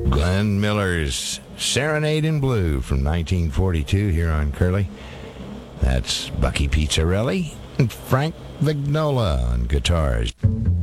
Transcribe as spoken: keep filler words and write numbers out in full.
Glenn Miller's Serenade in Blue from nineteen forty-two here on Curly. That's Bucky Pizzarelli and Frank Vignola on guitars.